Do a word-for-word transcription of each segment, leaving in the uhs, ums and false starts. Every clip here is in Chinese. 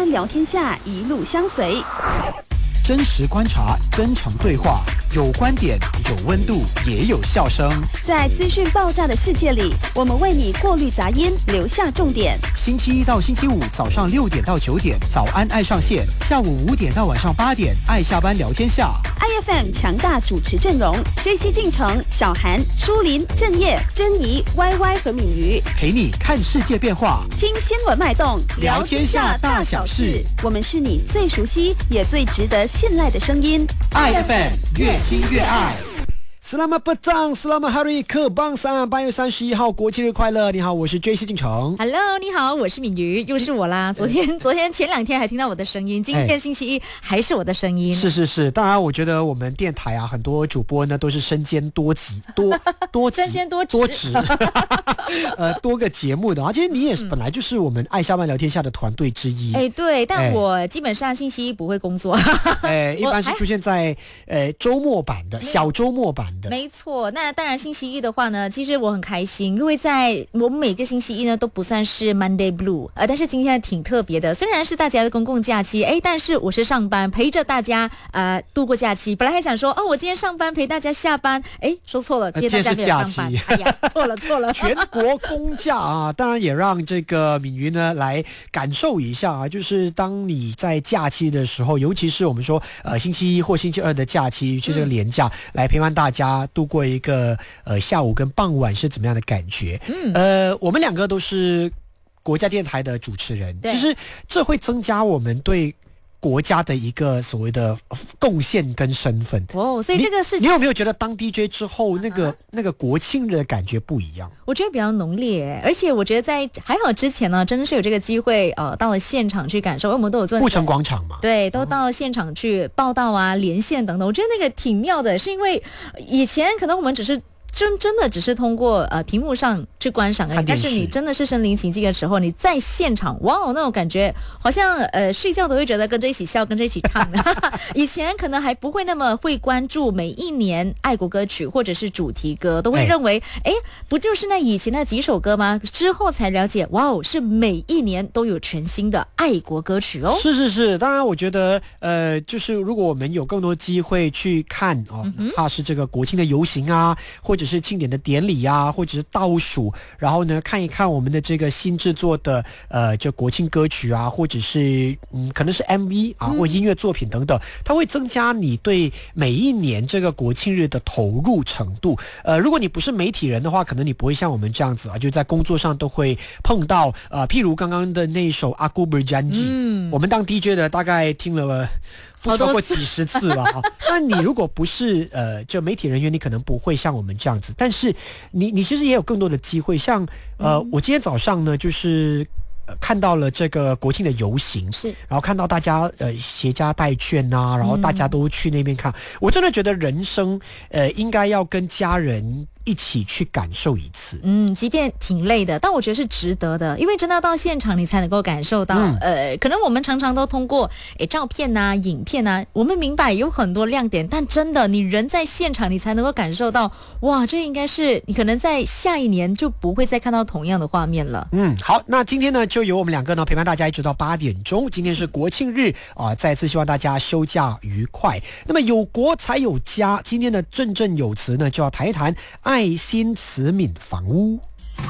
湾聊天下一路相随。 真实观察，真诚对话，有观点，有温度，也有笑声。 在资讯爆炸的世界里，我们为你过滤杂音，留下重点。 星期一到星期五早上六点到九点，早安爱上线；下午五点到晚上八点，爱下班聊天下。 I F M 强大主持阵容 ：J C 进城、小韩、舒林、郑业、珍妮、Y Y 和敏瑜， 陪你看世界变化， 听新闻脉动， 聊天下大小事。 我们是你最熟悉也最值得信赖的声音。 I F M 越听越爱。Selamat petang, Selamat Hari Kebangsaan， 八月三十一号国庆日快乐！你好，我是 J C 进城。 Hello， 你好，我是敏瑜，又是我啦。昨天、昨天前两天还听到我的声音，今天星期一还是我的声音。 是是是，当然，我觉得我们电台啊，很多主播呢都是身兼多职，多多身兼多职， 多职，呃，多个节目的啊。其实你也是本来就是我们爱下班聊天下的团队之一。 哎、嗯，对，但我基本上星期一不会工作。 哎，一般是出现在呃周末版的小周末版的。 没错，那当然星期一的话呢，其实我很开心，因为在我们每个星期一呢都不算是 Monday Blue， 呃，但是今天挺特别的，虽然是大家的公共假期，哎，但是我是上班陪着大家呃度过假期。本来还想说，哦，我今天上班陪大家下班，哎，说错了，今天大家没有上班，哎呀，错了错了， 全国公假啊，当然也让这个敏瑜呢来感受一下啊，就是当你在假期的时候，尤其是我们说呃星期一或星期二的假期，去这个连假、嗯、来陪伴大家度过一个呃下午跟傍晚是怎么样的感觉？嗯，呃，我们两个都是国家电台的主持人，其实这会增加我们对国家的一个所谓的贡献跟身份。 哦，所以这个是你, 你有没有觉得当 D J 之后，那个、啊、那个国庆日的感觉不一样？ 我觉得比较浓烈，而且我觉得在还好之前呢，真的是有这个机会，呃，到了现场去感受，因为我们都有做布城广场嘛， 对，都到现场去报道啊、连线等等，我觉得那个挺妙的，是因为以前可能我们只是。真真的只是通过呃屏幕上去观赏而已，但是你真的是身临其境的时候，你在现场，哇，那种感觉好像呃睡觉都会觉得跟着一起笑，跟着一起唱。以前可能还不会那么会关注每一年爱国歌曲或者是主题歌，都会认为哎，不就是那以前那几首歌吗？之后才了解，哇哦，是每一年都有全新的爱国歌曲哦。 是是是，当然我觉得呃，就是如果我们有更多机会去看哦，哪怕是这个国庆的游行啊，或者是庆典的典礼啊，或者是倒数，然后呢看一看我们的这个新制作的呃就国庆歌曲啊，或者是嗯可能是 M V 啊或音乐作品等等，它会增加你对每一年这个国庆日的投入程度。呃，如果你不是媒体人的话，可能你不会像我们这样子啊，就在工作上都会碰到呃，譬如刚刚的那一首 Aku Berjanji，嗯，我们当 D J 的大概听了不超过几十次了啊！那你如果不是呃，就媒体人员，你可能不会像我们这样子。但是你你其实也有更多的机会，像呃，嗯、我今天早上呢，就是呃看到了这个国庆的游行， 是， 然后看到大家呃携家带眷啊，然后大家都去那边看，嗯、我真的觉得人生呃应该要跟家人一起去感受一次。 嗯，即便挺累的，但我觉得是值得的，因为真的到现场你才能够感受到。嗯、呃，可能我们常常都通过诶照片啊、影片啊，我们明白有很多亮点，但真的你人在现场，你才能够感受到，哇，这应该是你可能在下一年就不会再看到同样的画面了。 嗯，好，那今天呢，就由我们两个呢陪伴大家一直到八点钟。今天是国庆日啊、呃，再次希望大家休假愉快。那么有国才有家，今天的振振有词呢，就要谈一谈爱心慈悯房屋。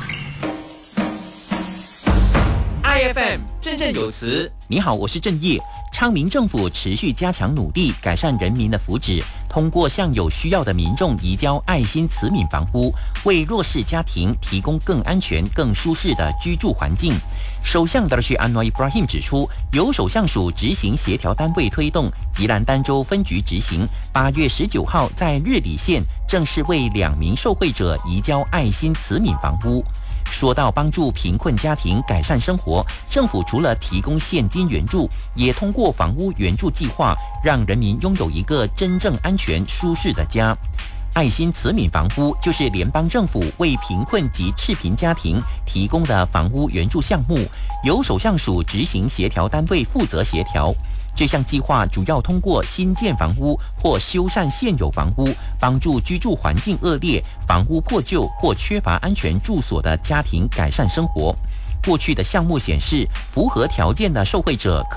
I F M 振振有词，你好，我是郑业。昌明政府持续加强努力，改善人民的福祉，通过向有需要的民众移交爱心慈悯房屋，为弱势家庭提供更安全、更舒适的居住环境。首相达什安诺伊布拉 him 指出，由首相署执行协调单位推动，吉兰丹州分局执行。八月十九号在日里县正式为两名受惠者移交爱心慈悯房屋。说到帮助贫困家庭改善生活，政府除了提供现金援助，也通过房屋援助计划，让人民拥有一个真正安全舒适的家。爱心慈悯房屋就是联邦政府为贫困及赤贫家庭提供的房屋援助项目，由首相署执行协调单位负责协调。这项计划主要通过新建房屋或修缮现有房屋，帮助居住环境恶劣、房屋破旧或缺乏安全住所的家庭改善生活。过去的项目显示，符合条件的受惠者